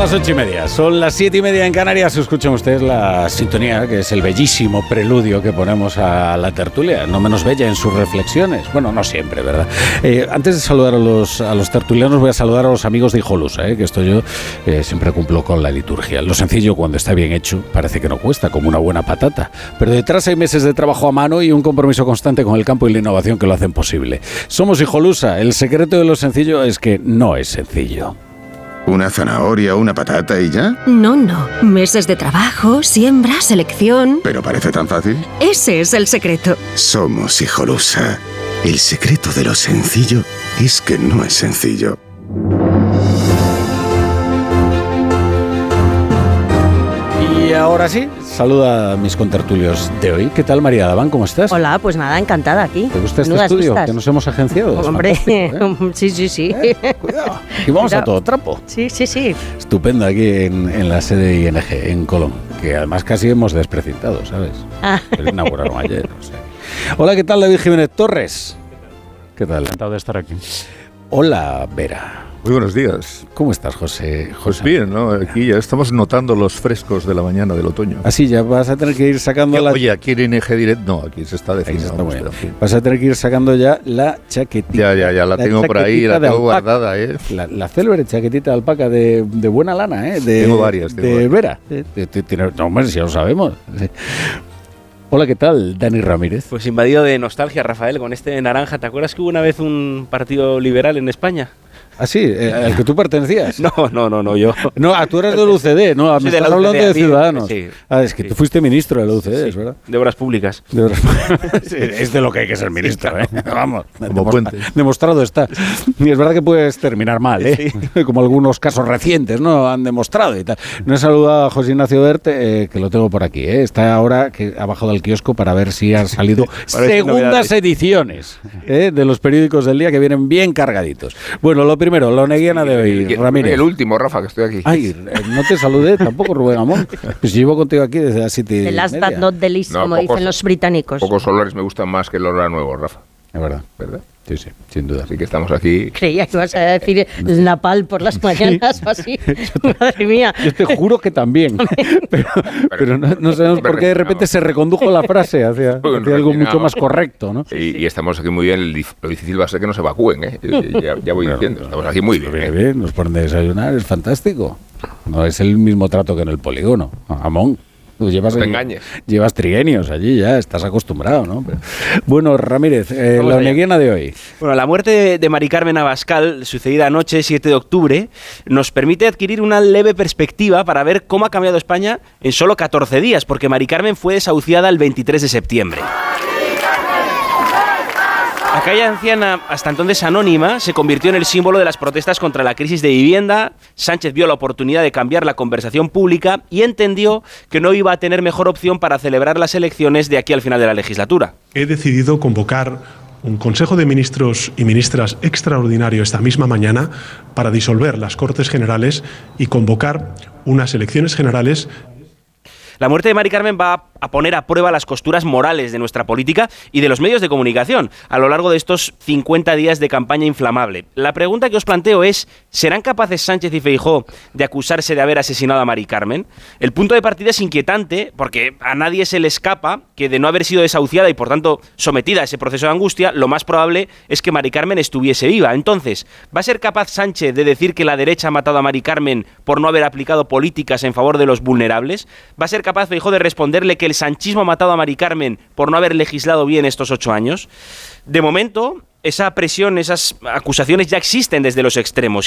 las 8:30, son las 7:30 en Canarias. Escuchen ustedes la sintonía, que es el bellísimo preludio que ponemos a la tertulia, no menos bella en sus reflexiones. Bueno, no siempre, ¿verdad? Antes de saludar a los tertulianos, voy a saludar a los amigos de Hijolusa, que esto yo siempre cumplo con la liturgia. Lo sencillo, cuando está bien hecho, parece que no cuesta, como una buena patata. Pero detrás hay meses de trabajo a mano y un compromiso constante con el campo y la innovación que lo hacen posible. Somos Hijolusa. El secreto de lo sencillo es que no es sencillo. ¿Una zanahoria, una patata y ya? No. Meses de trabajo, siembra, selección. ¿Pero parece tan fácil? Ese es el secreto. Somos Hijolusa. El secreto de lo sencillo es que no es sencillo. Y ahora sí, saluda a mis contertulios de hoy. ¿Qué tal, María Daván? ¿Cómo estás? Hola, pues nada, encantada aquí. ¿Te gusta este estudio que nos hemos agenciado? Hombre, sí. Cuidado. Y vamos a todo trapo. Sí. Estupendo aquí en la sede ING, en Colón, que además casi hemos desprecintado, ¿sabes? Pero inauguraron ayer. O sea. Hola, ¿qué tal, David Jiménez Torres? ¿Qué tal? Encantado de estar aquí. Hola, Vera. Muy buenos días. ¿Cómo estás, José? Pues bien, ¿no? Aquí ya estamos notando los frescos de la mañana del otoño. Así ya vas a tener que ir sacando Oye, aquí en ING Direct no, aquí se está definiendo. Vas a tener que ir sacando ya la chaquetita. Ya la tengo por ahí, la tengo guardada, ¿eh? La célebre chaquetita de alpaca de buena lana, ¿eh? Tengo varias. De Vera. No, hombre, si ya lo sabemos. Hola, ¿qué tal, Dani Ramírez? Pues invadido de nostalgia, Rafael, con este naranja. ¿Te acuerdas que hubo una vez un partido liberal en España? Ah, sí, al que tú pertenecías. No, yo. No, tú eres del UCD, ¿no? Me estás hablando de Ciudadanos. Sí. Es que tú fuiste ministro de la UCD, ¿es verdad? De Obras Públicas. Sí, es de lo que hay que ser ministro, ¿eh? Vamos, puente. Demostrado está. Y es verdad que puedes terminar mal, ¿eh? Sí. Como algunos casos recientes, ¿no? Han demostrado y tal. No he saludado a José Ignacio Berte, que lo tengo por aquí, ¿eh? Está ahora que ha bajado del kiosco para ver si han salido segundas ediciones de los periódicos del día, que vienen bien cargaditos. Bueno, lo primero, la oneguiana de hoy, Ramírez. El último, Rafa, que estoy aquí. Ay, no te saludé tampoco, Rubén Amón. Pues llevo contigo aquí desde las 7:30. The last but not the least, como dicen los británicos. Pocos olores me gustan más que el olor a nuevo, Rafa. Es verdad. ¿Verdad? Sí, sin duda. Así que estamos aquí. Creía que ibas a decir el napal por las mañanas o así. Madre mía. Yo te juro que también. pero no sabemos por qué de repente se recondujo la frase hacia algo mucho más correcto, ¿no? Y estamos aquí muy bien. Lo difícil va a ser que no se evacúen, ¿eh? Ya voy diciendo. Estamos aquí muy bien. Bien, nos ponen de desayunar, es fantástico. No es el mismo trato que en el polígono. Amón. Tú llevas trienios allí, ya estás acostumbrado, ¿no? Bueno, Ramírez, la oneguiana de hoy. Bueno, la muerte de Mari Carmen Abascal, sucedida anoche, 7 de octubre, nos permite adquirir una leve perspectiva para ver cómo ha cambiado España en solo 14 días, porque Mari Carmen fue desahuciada el 23 de septiembre. Aquella anciana, hasta entonces anónima, se convirtió en el símbolo de las protestas contra la crisis de vivienda. Sánchez vio la oportunidad de cambiar la conversación pública y entendió que no iba a tener mejor opción para celebrar las elecciones de aquí al final de la legislatura. He decidido convocar un Consejo de Ministros y Ministras extraordinario esta misma mañana para disolver las Cortes Generales y convocar unas elecciones generales. La muerte de Mari Carmen va a poner a prueba las costuras morales de nuestra política y de los medios de comunicación a lo largo de estos 50 días de campaña inflamable. La pregunta que os planteo es, ¿serán capaces Sánchez y Feijóo de acusarse de haber asesinado a Mari Carmen? El punto de partida es inquietante porque a nadie se le escapa que de no haber sido desahuciada y por tanto sometida a ese proceso de angustia, lo más probable es que Mari Carmen estuviese viva. Entonces, ¿va a ser capaz Sánchez de decir que la derecha ha matado a Mari Carmen por no haber aplicado políticas en favor de los vulnerables? ¿Va a ser capaz Feijóo de responderle que el sanchismo ha matado a Mari Carmen por no haber legislado bien estos 8 años? De momento, esa presión, esas acusaciones ya existen desde los extremos.